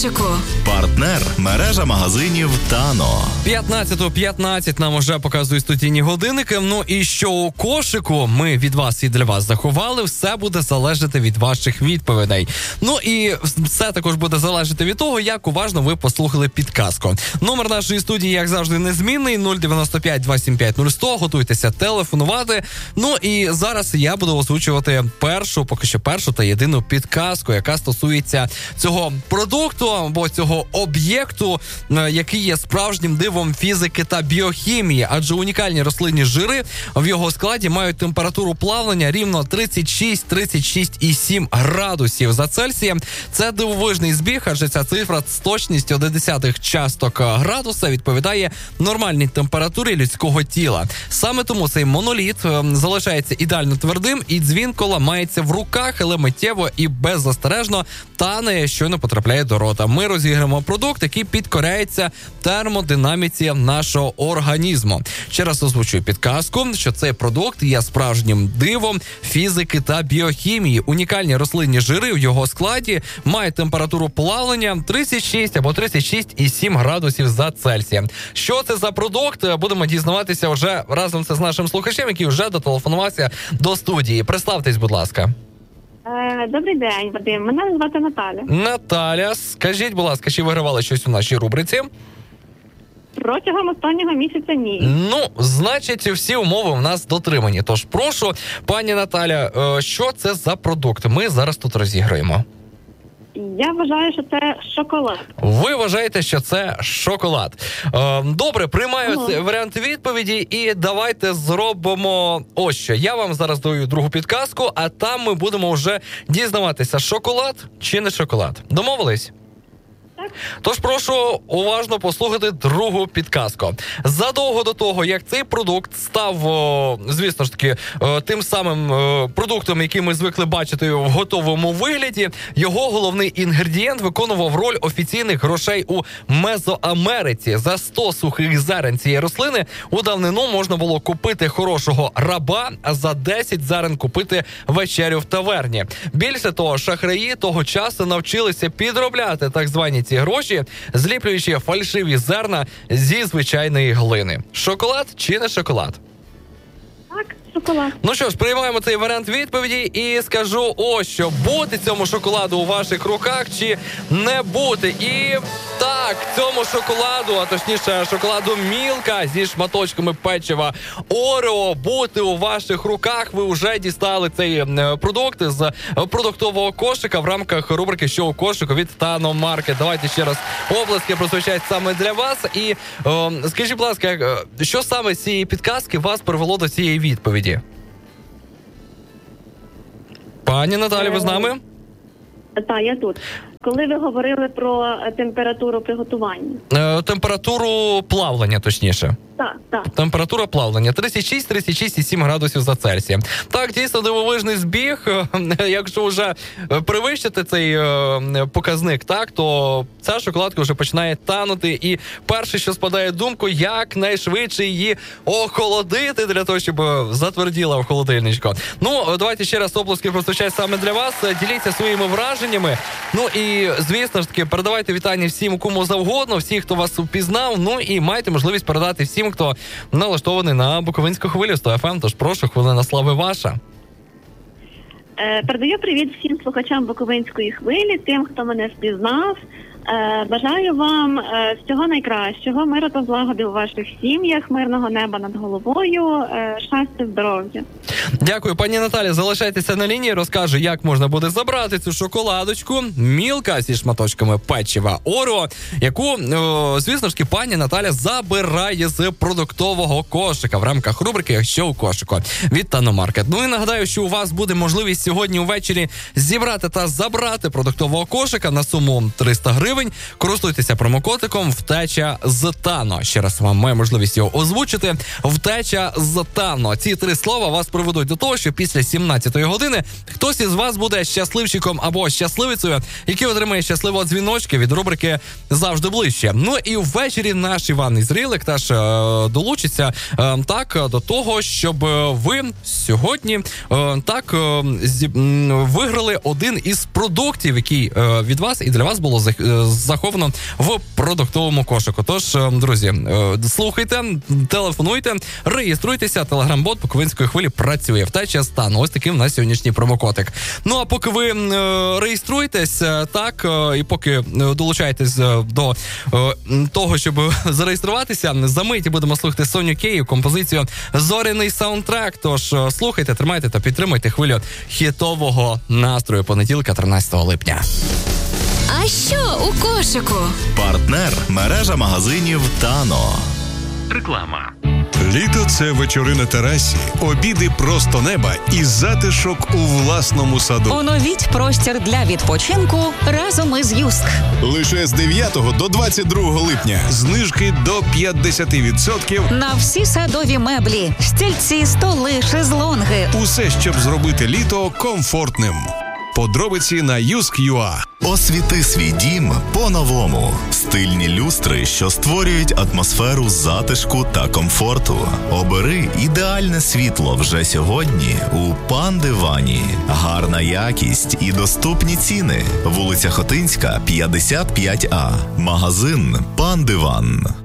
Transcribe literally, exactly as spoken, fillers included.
кошику. Партнер – мережа магазинів Тано. п'ятнадцята п'ятнадцять нам уже показують студійні годинники. Ну і що у кошику ми від вас і для вас заховали, все буде залежати від ваших відповідей. Ну і все також буде залежати від того, як уважно ви послухали підказку. Номер нашої студії, як завжди, незмінний. нуль дев'яносто п'ять двісті сімдесят п'ять нуль сто. Готуйтеся телефонувати. Ну і зараз я буду озвучувати першу, поки що першу та єдину підказку, яка стосується цього продукту або цього об'єкту, який є справжнім дивом фізики та біохімії, адже унікальні рослинні жири в його складі мають температуру плавлення рівно тридцять шість - тридцять шість і сім градусів за Цельсієм. Це дивовижний збіг, адже ця цифра з точністю до десятих часток градуса відповідає нормальній температурі людського тіла. Саме тому цей моноліт залишається ідеально твердим, і дзвінко ламається в руках, але миттєво і беззастережно тане, щойно потрапляє до рота. Ми розіграємо продукт, який підкоряється термодинаміці нашого організму. Ще раз озвучую підказку, що цей продукт є справжнім дивом фізики та біохімії. Унікальні рослинні жири в його складі мають температуру плавлення тридцять шість або тридцять шість і сім градусів за Цельсієм. Що це за продукт? Будемо дізнаватися вже разом з нашим слухачем, який вже дотелефонувався до студії. Представтесь, будь ласка. Добрий день, Вадим. Мене звати Наталя. Наталя, скажіть, будь ласка, чи вигравали щось у нашій рубриці? Протягом останнього місяця ні. Ну, значить, всі умови у нас дотримані. Тож прошу, пані Наталя, що це за продукт? Ми зараз тут розіграємо. Я вважаю, що це шоколад. Ви вважаєте, що це шоколад. Добре, приймаю ага. варіант відповіді і давайте зробимо ось що. Я вам зараз даю другу підказку, а там ми будемо вже дізнаватися, шоколад чи не шоколад. Домовились? Так. Тож прошу уважно послухати другу підказку. Задовго до того, як цей продукт став, о, звісно ж таки, о, тим самим о, продуктом, який ми звикли бачити в готовому вигляді, його головний інгредієнт виконував роль офіційних грошей у Мезоамериці. За сто сухих зерен цієї рослини у давнину можна було купити хорошого раба, а за десять зерен купити вечерю в таверні. Більше того, шахраї того часу навчилися підробляти так звані ці гроші, зліплюючи фальшиві зерна зі звичайної глини. Шоколад чи не шоколад? Так, шоколад. Ну що ж, приймаємо цей варіант відповіді і скажу ось що. Бути цьому шоколаду у ваших руках чи не бути? І так, цьому шоколаду, а точніше шоколаду Мілка зі шматочками печива Орео бути у ваших руках. Ви вже дістали цей продукт з продуктового кошика в рамках рубрики «Що у кошику» від Тано Маркет. Давайте ще раз оплески прозвучать саме для вас. І о, скажіть, будь ласка, що саме з цієї підказки вас привело до цієї відповіді? Пані Наталі, ви з нами? Так, я тут. Коли ви говорили про температуру приготування? Е, температуру плавлення, точніше. Так, так. Температура плавлення тридцять шість - тридцять шість і сім градусів за Цельсієм. Так, дійсно дивовижний збіг. Якщо вже перевищити цей е, показник, так, то ця шоколадка вже починає танути. І перше, що спадає в думку, як найшвидше її охолодити для того, щоб затверділа в холодильничку. Ну, давайте ще раз оплески прозвучать саме для вас. Діліться своїми враженнями. Ну і, звісно ж таки, передавайте вітання всім, кому завгодно, всі, хто вас упізнав. Ну і маєте можливість передати всім, хто налаштований на Буковинську хвилю сто еф ем, тож прошу, хвилина слави ваша. Е, передаю привіт всім слухачам Буковинської хвилі, тим, хто мене впізнав. Е, бажаю вам е, всього найкращого, миру та злагоди у ваших сім'ях, мирного неба над головою, е, щастя, здоров'я. Дякую, пані Наталі. Залишайтеся на лінії, розкажу, як можна буде забрати цю шоколадочку Мілка зі шматочками печива Орео, яку, о, звісно ж, пані Наталя забирає з продуктового кошика в рамках рубрики «Що у кошику» від Тано Маркет. Ну і нагадаю, що у вас буде можливість сьогодні увечері зібрати та забрати продуктового кошика на суму триста гривень. Користуйтеся промокодиком «Втеча з Тано». Ще раз вам маю можливість його озвучити. «Втеча з Тано». Ці три слова вас приведуть до того, що після сімнадцятої години хтось із вас буде щасливчиком або щасливицею, який отримає щасливого дзвіночки від рубрики «Завжди ближче». Ну і ввечері наш Іван із Рилик теж е, долучиться е, так до того, щоб ви сьогодні е, так е, зі, м, виграли один із продуктів, який е, від вас і для вас було заховано в продуктовому кошику. Тож, друзі, слухайте, телефонуйте, реєструйтеся, телеграм-бот Буковинської хвилі працює. Втеча стану. Ось такий у нас сьогоднішній промокодик. Ну, а поки ви реєструєтесь, так, і поки долучаєтесь до того, щоб зареєструватися, за миті будемо слухати Соню Кею, композицію «Зоряний саундтрек». Тож слухайте, тримайте та підтримуйте хвилю хітового настрою понеділка, тринадцятого липня. А що у кошику? Партнер – мережа магазинів «Тано». Реклама. Літо – це вечори на терасі, обіди просто неба і затишок у власному саду. Оновіть простір для відпочинку разом із Юск. Лише з дев'ятого до двадцять другого липня. Знижки до п'ятдесят відсотків На всі садові меблі, стільці, столи, шезлонги. усе, щоб зробити літо комфортним. Подробиці на юск точка ю а. Освіти свій дім по-новому. Стильні люстри, що створюють атмосферу затишку та комфорту. Обери ідеальне світло вже сьогодні у Пан Дивані. Гарна якість і доступні ціни. Вулиця Хотинська, п'ятдесят п'ять А. Магазин Пан Диван.